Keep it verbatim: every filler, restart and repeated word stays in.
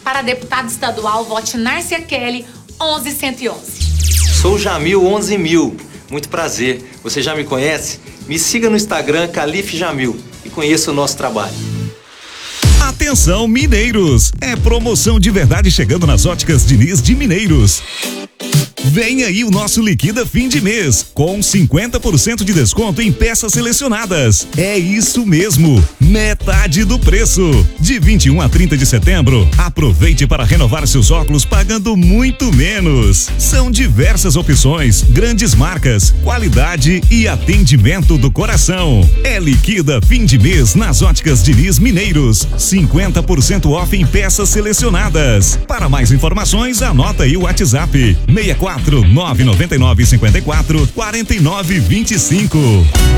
Para deputado estadual, vote Nárcia Kelly, onze cento e onze. Sou Jamil onze mil. Muito prazer. Você já me conhece? Me siga no Instagram, Calife Jamil, e conheça o nosso trabalho. Atenção, mineiros! É promoção de verdade chegando nas Óticas Diniz de Mineiros. Vem aí o nosso Liquida Fim de Mês, com cinquenta por cento de desconto em peças selecionadas. É isso mesmo, metade do preço. De vinte e um a trinta de setembro, aproveite para renovar seus óculos pagando muito menos. São diversas opções, grandes marcas, qualidade e atendimento do coração. É Liquida Fim de Mês nas Óticas Diniz Mineiros. cinquenta por cento off em peças selecionadas. Para mais informações, anota aí o WhatsApp seis quatro nove nove nove cinco quatro quatro nove dois cinco.